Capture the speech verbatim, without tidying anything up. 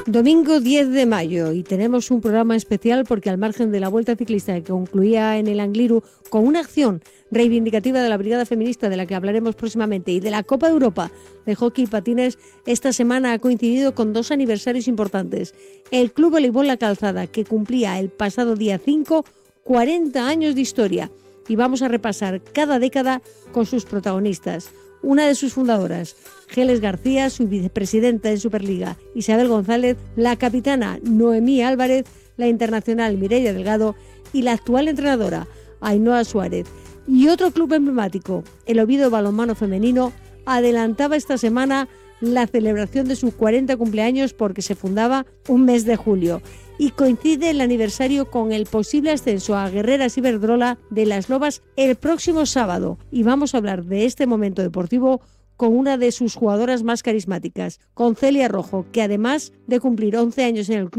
Domingo diez de mayo y tenemos un programa especial porque al margen de la Vuelta Ciclista que concluía en el Angliru con una acción reivindicativa de la Brigada Feminista de la que hablaremos próximamente y de la Copa de Europa de Hockey y Patines, esta semana ha coincidido con dos aniversarios importantes. El Club Voleibol La Calzada, que cumplía el pasado día cinco cuarenta años de historia, y vamos a repasar cada década con sus protagonistas. Una de sus fundadoras, Geles García, su vicepresidenta en Superliga, Isabel González, la capitana Noemí Álvarez, la internacional Mireia Delgado y la actual entrenadora, Ainhoa Suárez. Y otro club emblemático, el Oviedo Balonmano Femenino, adelantaba esta semana la celebración de su cuarenta cumpleaños porque se fundaba un mes de julio. Y coincide el aniversario con el posible ascenso a Guerreras Iberdrola de las Lobas el próximo sábado. Y vamos a hablar de este momento deportivo con una de sus jugadoras más carismáticas, con Celia Rojo, que además de cumplir once años en el club,